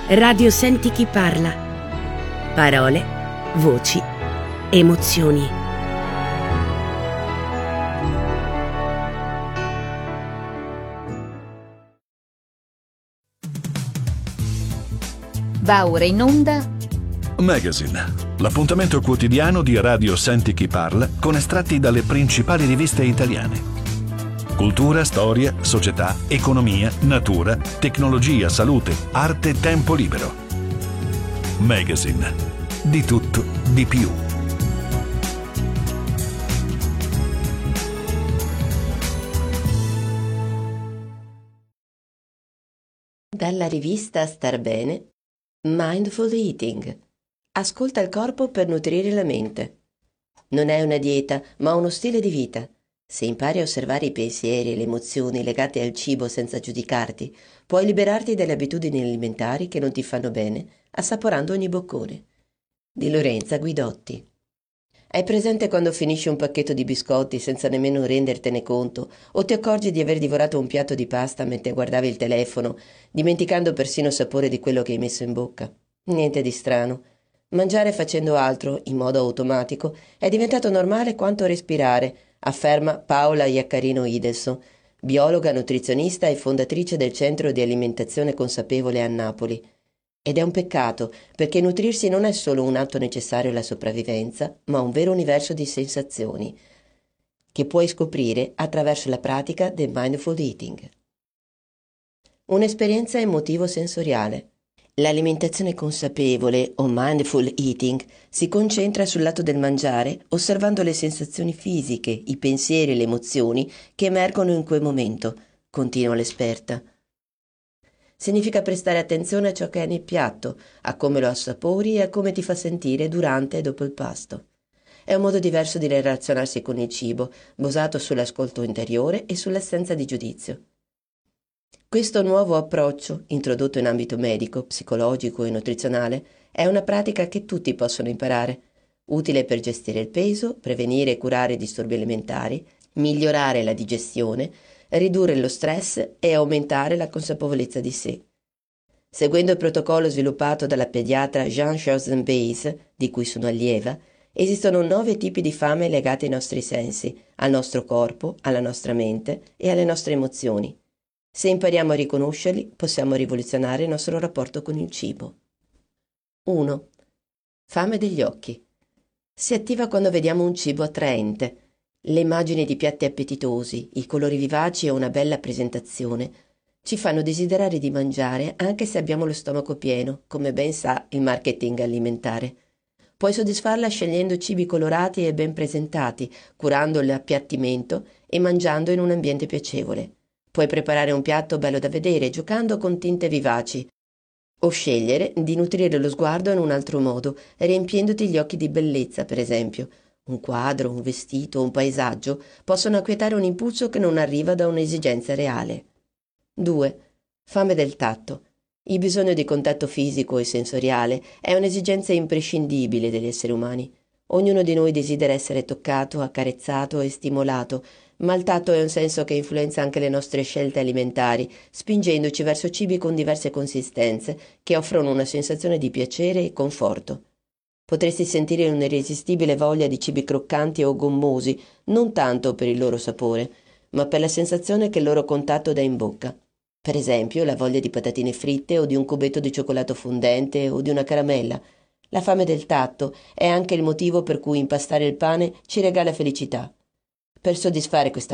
Radio Senti chi parla. Parole, voci, emozioni. Va ora in onda Magazine, l'appuntamento quotidiano di Radio Senti chi parla con estratti dalle principali riviste italiane. Cultura, storia, società, economia, natura, tecnologia, salute, arte, tempo libero. Magazine, di tutto, di più. Dalla rivista Star Bene, Mindful Eating. Ascolta il corpo per nutrire la mente. Non è una dieta, ma uno stile di vita. Se impari a osservare i pensieri e le emozioni legate al cibo senza giudicarti, puoi liberarti dalle abitudini alimentari che non ti fanno bene, assaporando ogni boccone. Di Lorenza Guidotti. Hai presente quando finisci un pacchetto di biscotti senza nemmeno rendertene conto, o ti accorgi di aver divorato un piatto di pasta mentre guardavi il telefono, dimenticando persino il sapore di quello che hai messo in bocca? Niente di strano. Mangiare facendo altro, in modo automatico, è diventato normale quanto respirare, afferma Paola Iaccarino Idelson, biologa, nutrizionista e fondatrice del Centro di Alimentazione Consapevole a Napoli. Ed è un peccato, perché nutrirsi non è solo un atto necessario alla sopravvivenza, ma un vero universo di sensazioni, che puoi scoprire attraverso la pratica del mindful eating. Un'esperienza emotivo-sensoriale. L'alimentazione consapevole o mindful eating si concentra sul lato del mangiare, osservando le sensazioni fisiche, i pensieri e le emozioni che emergono in quel momento, continua l'esperta. Significa prestare attenzione a ciò che è nel piatto, a come lo assapori e a come ti fa sentire durante e dopo il pasto. È un modo diverso di relazionarsi con il cibo, basato sull'ascolto interiore e sull'assenza di giudizio. Questo nuovo approccio, introdotto in ambito medico, psicologico e nutrizionale, è una pratica che tutti possono imparare, utile per gestire il peso, prevenire e curare disturbi alimentari, migliorare la digestione, ridurre lo stress e aumentare la consapevolezza di sé. Seguendo il protocollo sviluppato dalla pediatra Jean-Charles Bayes, di cui sono allieva, esistono 9 tipi di fame legati ai nostri sensi, al nostro corpo, alla nostra mente e alle nostre emozioni. Se impariamo a riconoscerli, possiamo rivoluzionare il nostro rapporto con il cibo. 1. Fame degli occhi. Si attiva quando vediamo un cibo attraente. Le immagini di piatti appetitosi, i colori vivaci e una bella presentazione ci fanno desiderare di mangiare anche se abbiamo lo stomaco pieno, come ben sa il marketing alimentare. Puoi soddisfarla scegliendo cibi colorati e ben presentati, curando l'appiattimento e mangiando in un ambiente piacevole. Puoi preparare un piatto bello da vedere giocando con tinte vivaci o scegliere di nutrire lo sguardo in un altro modo, riempiendoti gli occhi di bellezza, per esempio. Un quadro, un vestito, un paesaggio possono acquietare un impulso che non arriva da un'esigenza reale. 2. Fame del tatto. Il bisogno di contatto fisico e sensoriale è un'esigenza imprescindibile degli esseri umani. Ognuno di noi desidera essere toccato, accarezzato e stimolato, ma il tatto è un senso che influenza anche le nostre scelte alimentari, spingendoci verso cibi con diverse consistenze che offrono una sensazione di piacere e conforto. Potresti sentire un'irresistibile voglia di cibi croccanti o gommosi, non tanto per il loro sapore, ma per la sensazione che il loro contatto dà in bocca. Per esempio, la voglia di patatine fritte o di un cubetto di cioccolato fondente o di una caramella. La fame del tatto è anche il motivo per cui impastare il pane ci regala felicità. Per soddisfare questa